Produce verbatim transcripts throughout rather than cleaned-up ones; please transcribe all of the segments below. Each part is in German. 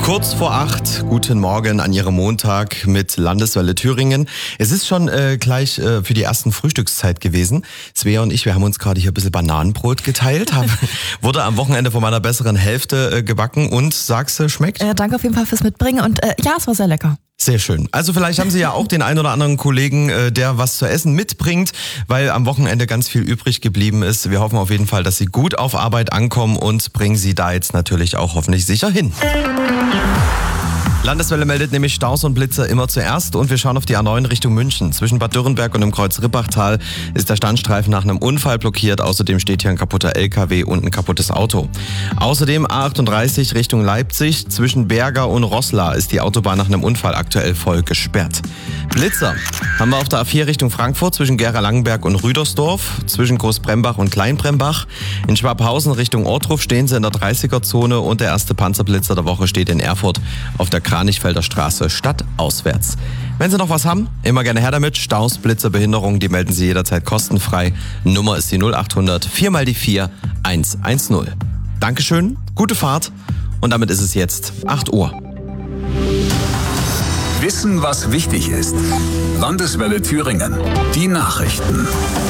Kurz vor acht, guten Morgen an Ihrem Montag mit Landeswelle Thüringen. Es ist schon äh, gleich äh, für die ersten Frühstückszeit gewesen. Svea und ich, wir haben uns gerade hier ein bisschen Bananenbrot geteilt, haben, wurde am Wochenende von meiner besseren Hälfte äh, gebacken und sagst du, schmeckt? Äh, danke auf jeden Fall fürs Mitbringen und äh, ja, es war sehr lecker. Sehr schön. Also vielleicht haben Sie ja auch den einen oder anderen Kollegen, äh, der was zu essen mitbringt, weil am Wochenende ganz viel übrig geblieben ist. Wir hoffen auf jeden Fall, dass Sie gut auf Arbeit ankommen und bringen Sie da jetzt natürlich auch hoffentlich sicher hin. Landeswelle meldet nämlich Staus und Blitzer immer zuerst und wir schauen auf die A neun Richtung München. Zwischen Bad Dürrenberg und dem Kreuz Rippachtal ist der Standstreifen nach einem Unfall blockiert. Außerdem steht hier ein kaputter L K W und ein kaputtes Auto. Außerdem A achtunddreißig Richtung Leipzig. Zwischen Berger und Roßla ist die Autobahn nach einem Unfall aktuell voll gesperrt. Blitzer haben wir auf der A vier Richtung Frankfurt zwischen Gera-Langenberg und Rüdersdorf. Zwischen Großbrembach und Kleinbrembach. In Schwabhausen Richtung Ortruf stehen sie in der dreißiger-Zone und der erste Panzerblitzer der Woche steht in Erfurt auf der Kranichfelder Straße stadtauswärts. Wenn Sie noch was haben, immer gerne her damit. Staus, Blitzer, Behinderungen, die melden Sie jederzeit kostenfrei. Nummer ist die null achthundert vier mal die vier eins eins null. Dankeschön, gute Fahrt und damit ist es jetzt acht Uhr. Wissen, was wichtig ist. Landeswelle Thüringen. Die Nachrichten.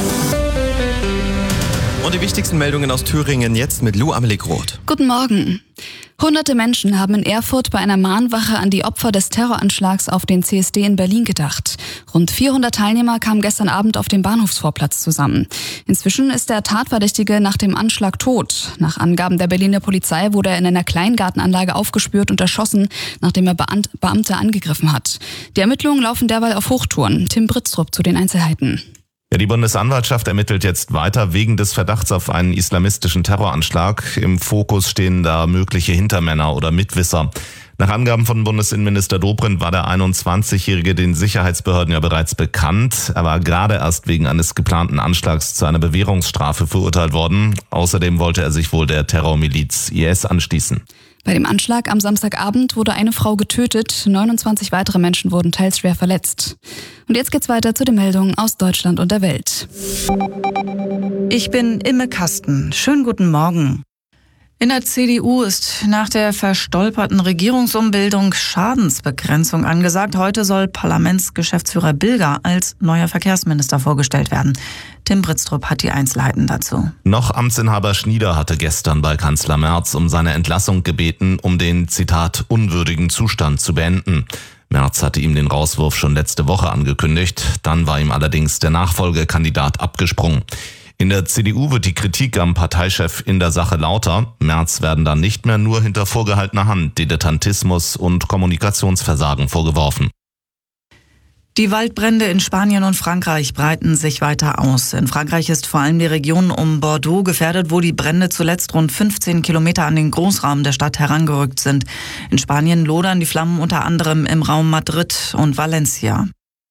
Und die wichtigsten Meldungen aus Thüringen jetzt mit Lou Amelie Groth. Guten Morgen. Hunderte Menschen haben in Erfurt bei einer Mahnwache an die Opfer des Terroranschlags auf den C S D in Berlin gedacht. Rund vierhundert Teilnehmer kamen gestern Abend auf dem Bahnhofsvorplatz zusammen. Inzwischen ist der Tatverdächtige nach dem Anschlag tot. Nach Angaben der Berliner Polizei wurde er in einer Kleingartenanlage aufgespürt und erschossen, nachdem er Beamte angegriffen hat. Die Ermittlungen laufen derweil auf Hochtouren. Tim Britztrup zu den Einzelheiten. Ja, die Bundesanwaltschaft ermittelt jetzt weiter wegen des Verdachts auf einen islamistischen Terroranschlag. Im Fokus stehen da mögliche Hintermänner oder Mitwisser. Nach Angaben von Bundesinnenminister Dobrindt war der einundzwanzigjährige den Sicherheitsbehörden ja bereits bekannt. Er war gerade erst wegen eines geplanten Anschlags zu einer Bewährungsstrafe verurteilt worden. Außerdem wollte er sich wohl der Terrormiliz I S anschließen. Bei dem Anschlag am Samstagabend wurde eine Frau getötet, neunundzwanzig weitere Menschen wurden teils schwer verletzt. Und jetzt geht's weiter zu den Meldungen aus Deutschland und der Welt. Ich bin Imme Kasten. Schönen guten Morgen. In der C D U ist nach der verstolperten Regierungsumbildung Schadensbegrenzung angesagt. Heute soll Parlamentsgeschäftsführer Bilger als neuer Verkehrsminister vorgestellt werden. Tim Britztrup hat die Einzelheiten dazu. Noch Amtsinhaber Schnieder hatte gestern bei Kanzler Merz um seine Entlassung gebeten, um den, Zitat, unwürdigen Zustand zu beenden. Merz hatte ihm den Rauswurf schon letzte Woche angekündigt. Dann war ihm allerdings der Nachfolgekandidat abgesprungen. In der C D U wird die Kritik am Parteichef in der Sache lauter. Merz werden dann nicht mehr nur hinter vorgehaltener Hand Dilettantismus und Kommunikationsversagen vorgeworfen. Die Waldbrände in Spanien und Frankreich breiten sich weiter aus. In Frankreich ist vor allem die Region um Bordeaux gefährdet, wo die Brände zuletzt rund fünfzehn Kilometer an den Großraum der Stadt herangerückt sind. In Spanien lodern die Flammen unter anderem im Raum Madrid und Valencia.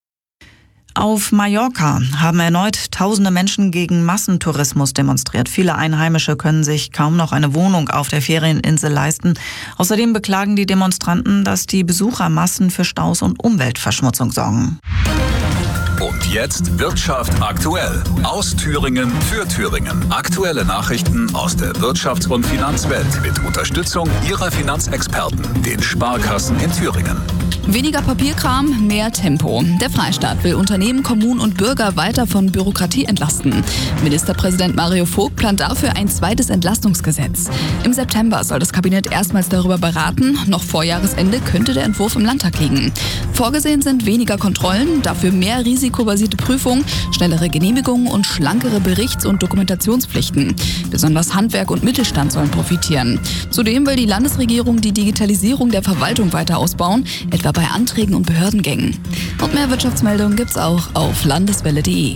Auf Mallorca haben erneut tausende Menschen gegen Massentourismus demonstriert. Viele Einheimische können sich kaum noch eine Wohnung auf der Ferieninsel leisten. Außerdem beklagen die Demonstranten, dass die Besuchermassen für Staus und Umweltverschmutzung sorgen. Und jetzt Wirtschaft aktuell. Aus Thüringen für Thüringen. Aktuelle Nachrichten aus der Wirtschafts- und Finanzwelt mit Unterstützung Ihrer Finanzexperten, den Sparkassen in Thüringen. Weniger Papierkram, mehr Tempo. Der Freistaat will Unternehmen, Kommunen und Bürger weiter von Bürokratie entlasten. Ministerpräsident Mario Vogt plant dafür ein zweites Entlastungsgesetz. Im September soll das Kabinett erstmals darüber beraten. Noch vor Jahresende könnte der Entwurf im Landtag liegen. Vorgesehen sind weniger Kontrollen, dafür mehr risikobasierte Prüfungen, schnellere Genehmigungen und schlankere Berichts- und Dokumentationspflichten. Besonders Handwerk und Mittelstand sollen profitieren. Zudem will die Landesregierung die Digitalisierung der Verwaltung weiter ausbauen, etwa bei Anträgen und Behördengängen. Und mehr Wirtschaftsmeldungen gibt's auch auf landeswelle punkt de.